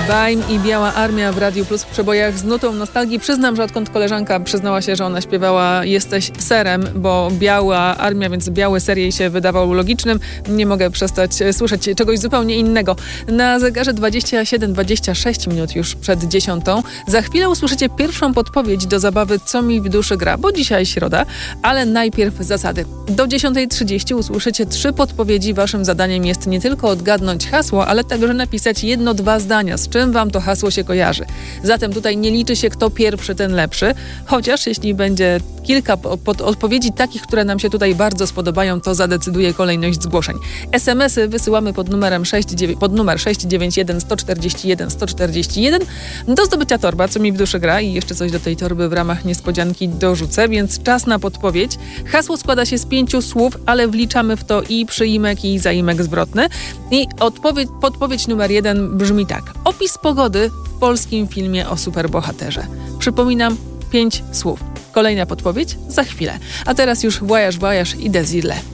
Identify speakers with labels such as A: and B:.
A: Baim i Biała Armia w Radiu Plus w przebojach z nutą nostalgii. Przyznam, że odkąd koleżanka przyznała się, że ona śpiewała Jesteś serem, bo Biała Armia, więc biały ser jej się wydawał logicznym, nie mogę przestać słyszeć czegoś zupełnie innego. Na zegarze 27-26 minut już przed 10. Za chwilę usłyszycie pierwszą podpowiedź do zabawy Co mi w duszy gra, bo dzisiaj środa, ale najpierw zasady. Do 10:30 usłyszycie 3 podpowiedzi. Waszym zadaniem jest nie tylko odgadnąć hasło, ale także napisać 1-2 zdania, z czym wam to hasło się kojarzy. Zatem tutaj nie liczy się kto pierwszy, ten lepszy, chociaż jeśli będzie kilka odpowiedzi takich, które nam się tutaj bardzo spodobają, to zadecyduje kolejność zgłoszeń. SMS-y wysyłamy pod numer 691 141 141. Do zdobycia torba, Co mi w duszy gra, i jeszcze coś do tej torby w ramach niespodzianki dorzucę, więc czas na podpowiedź. Hasło składa się z 5 słów, ale wliczamy w to i przyimek, i zaimek zwrotny. I podpowiedź numer 1 brzmi tak. Opis pogody w polskim filmie o superbohaterze. Przypominam, 5 słów. Kolejna podpowiedź za chwilę. A teraz już Voyage i Desiree.